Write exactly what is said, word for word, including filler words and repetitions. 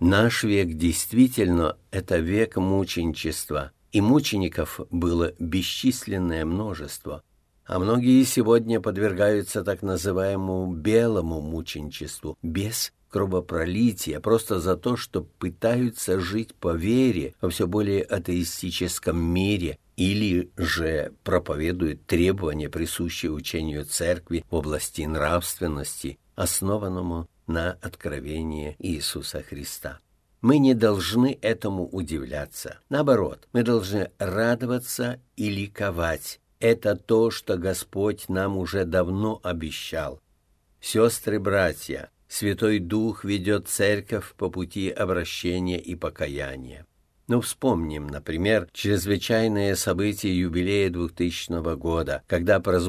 Наш век действительно – это век мученичества, и мучеников было бесчисленное множество, а многие сегодня подвергаются так называемому белому мученичеству, без кровопролития, просто за то, что пытаются жить по вере во все более атеистическом мире, или же проповедуют требования, присущие учению Церкви в области нравственности, основанному на откровении Иисуса Христа. Мы не должны этому удивляться. Наоборот, мы должны радоваться и ликовать. Это то, что Господь нам уже давно обещал. Сестры, братья, Святой Дух ведет Церковь по пути обращения и покаяния. Но вспомним, например, чрезвычайное событие юбилея двухтысячного года, когда прозвучало